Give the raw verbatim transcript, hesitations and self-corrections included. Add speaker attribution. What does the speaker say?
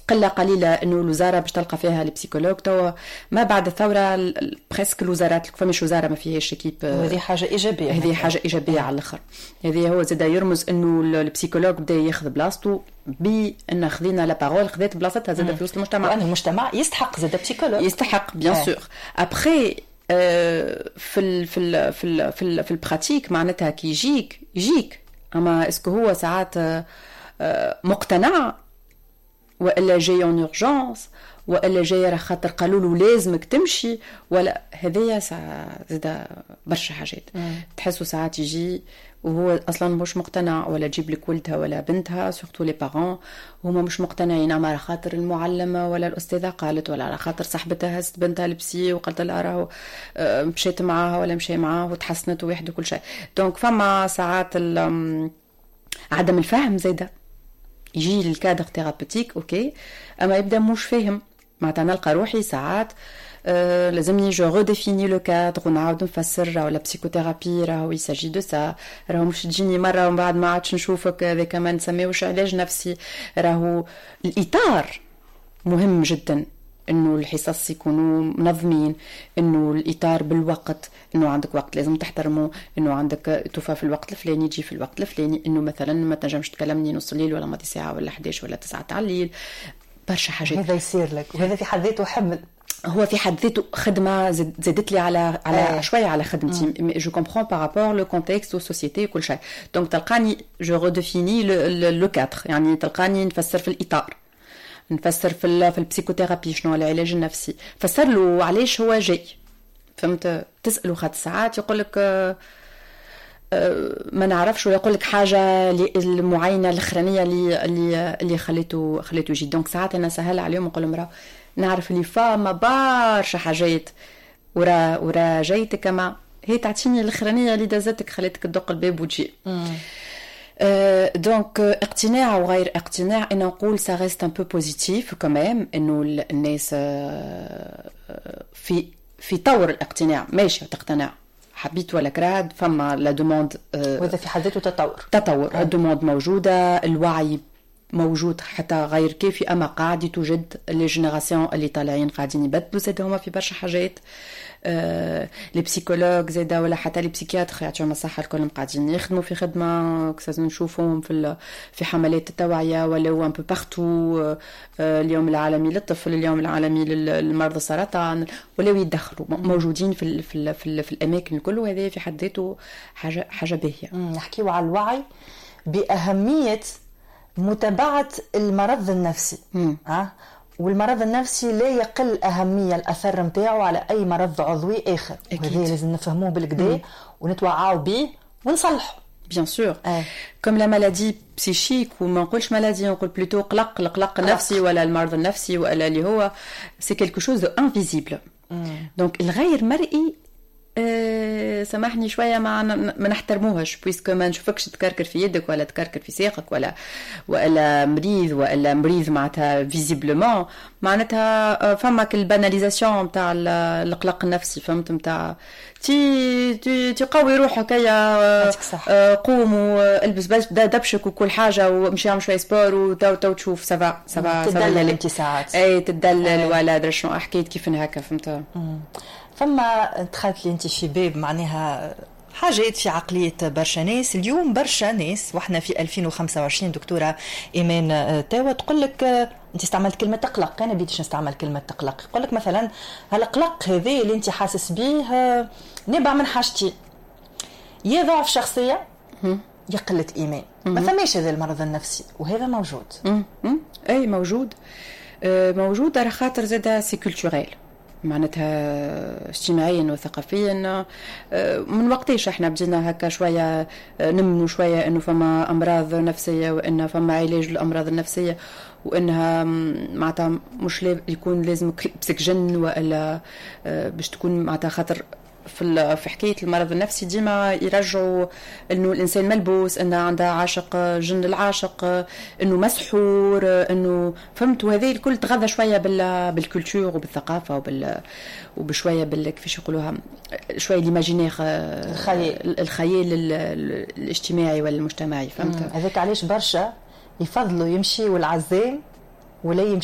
Speaker 1: قلة قليلة إنه الوزارة باش تلقى فيها البسيكولوج. توا ما بعد الثورة بريسك الوزارات فماش وزارة ما فيهاش اكيب.
Speaker 2: وهذه حاجة إيجابية.
Speaker 1: هذه حاجة إيجابية على الآخر. هذه هو زاد يرمز إنه البسيكولوج بدا ياخذ بلاصته بأن خذينا لا بارول خذت بلاصتها زاد في وسط المجتمع.
Speaker 2: وأن المجتمع يستحق زاد بسيكولوج.
Speaker 1: يستحق بيان سور. أبخي في ال في ال في ال في ال في البراتيك معناتها كي يجيك يجيك أما اسكو هو ساعات مقتنع وإلا جاي اون اورجانس وإلا جاي راه خاطر قالوا له لازمك تمشي ولا هذيا زاد برشا حاجات. تحسوا ساعات يجي وهو اصلا مش مقتنع ولا تجيب لك ولدها ولا بنتها سورتو لي بارون هما مش مقتنعين اما على خاطر المعلمه ولا الاستاذه قالت ولا على خاطر صاحبتها هزت بنتها لبسي وقالت لها راهو مشيت معاها ولا مشي معاها وتحسنت ويحدى كل شيء. دونك فما ساعات عدم الفهم زاده يجي للكادر ثيرابيوتيك اوكي اما يبدا مش فاهم معناتها نلقى روحي ساعات أه لازمني جو ريديفيني لو كادر ونعاود نفسر راهو لا بسيكوثيرابي راهو يساجي دو سا راهو مش تجيني مره ومن بعد ما عادش نشوفك هذا كمان نسميوش علاج نفسي. راهو الاطار مهم جدا انه الحصص يكونوا منظمين انه الاطار بالوقت انه عندك وقت لازم تحترمه انه عندك توفى في الوقت الفلاني تجي في الوقت الفلاني انه مثلا ما تنجمش تكلمني نص الليل ولا ماضي ساعه ولا إحدى عشر ولا تسعة تاع الليل برشا حاجات
Speaker 2: هذا يصير لك وهذا في حد ذاته حمل.
Speaker 1: هو في حد ذاته خدمه زادت لي على على آه. شويه على خدمتي جو كومبرون بارابور لو كونتكست والسوسيتي وكل شيء. دونك تلقاني جو ريديفيني لو كادر يعني تلقاني نفسر في الاطار نفسر في في البسيكوثيرابي شنو العلاج النفسي فسر له علاش هو جاي فهمت. تساله خاطر ساعات يقول لك أه أه ما نعرفش ولا يقول لك حاجه المعينه الاخرانيه اللي اللي اللي خليته خليته يجي. دونك ساعات انا سهل عليهم نقول لهم راه نعرف اللي فما برشا حاجات ورا ورا جايتك كما هي تعطيني الاخرانيه اللي دازتك خليتك تدق الباب وتجي. Euh, donc euh, اقتناع وغير اقتناع انا نقول ça reste un peu positif quand même انه الناس euh, في في طور الاقتناع ماشي تقتنع حبيت ولا كرهت فما لا دوموند euh,
Speaker 2: وهذا في حد ذاته تطور
Speaker 1: تطور الدوموند موجوده الوعي موجود حتى غير كافي اما قاعد توجد لي جينيراسيون اللي طالعين قاعدين يبدلوا زاد هما في برشا حاجات. آه، لي بسيكولوج زادا ولا حتى لي بسيكياتر يعطيهم الصحه الكلهم قاعدين يخدموا في خدمه كساز نشوفهم في في حملات التوعيه ولا هو ان بو بارتو. آه، اليوم العالمي للطفل اليوم العالمي للمرضى السرطان ولا يدخلوا موجودين في ال في ال في, ال في الاماكن الكل وهذا في حد ذاته حاجه حاجه باهيه.
Speaker 2: نحكيوا على الوعي باهميه متابعه المرض النفسي. ها والمرض النفسي لا يقل أهمية الأثر متاعه على أي مرض عضوي آخر. وهذا لازم نفهموه بالكدا ونتوعاو به ونصلحه.
Speaker 1: bien sûr آه. comme la maladie psychique وما نقولش maladie نقول plutôt قلق القلق النفسي ولا المرض النفسي ولا اللي هو c'est quelque chose de invisible. donc الغير مرئي أه سامحني شويه ما ما نحترموهاش بويسكو ما نشوفكش تكركر في يدك ولا تكركر في ساقك ولا ولا مريض ولا مريض معناتها فيزيبلمون معناتها فماك الباناليزاسيون نتاع القلق النفسي فهمت نتاع تي تي تقوي روحك يا قوم والبس بس دبشك وكل حاجه ومشي اعمل شويه سبور وتو تو تشوف سافا سافا
Speaker 2: تدلل انت ساعات
Speaker 1: اي تدلل ولا ادري شنو حكيت كيف هكا فهمت.
Speaker 2: فما دخلت لي انت في باب معناها حاجات في عقلية برشا ناس اليوم برشا ناس واحنا في ألفين وخمسة وعشرين دكتورة إيمان تاوى تقول لك انت استعملت كلمة تقلق انا بديش نستعمل كلمة تقلق يقول لك مثلا هالقلق هذا اللي انت حاسس به نبع من حاجتين يا ضعف شخصية يا قلة إيمان ما ثماش هذا المرض النفسي وهذا موجود.
Speaker 1: اي موجود موجود على خاطر زادا سي كولتوريل معناتها اجتماعيا وثقافيا من وقتاش احنا بدينا هكا شويه نمنوا شويه انه فما امراض نفسيه وان فما علاج للامراض النفسيه وانها معناتها مش يكون لازم بسك جن والا باش تكون معناتها خاطر في في حكايه المرض النفسي ديما يرجعوا انه الانسان ملبوس انه عنده عاشق جن العاشق انه مسحور انه فهمت وهذه الكل تغذى شويه بال بالكولتور وبالثقافه وبال وبشويه بال كيفاش يقولوها شويه ليماجينير
Speaker 2: الخيال
Speaker 1: الخيال الاجتماعي والمجتمعي فهمت.
Speaker 2: هذاك علاش برشا يفضلوا يمشي والعزام ولا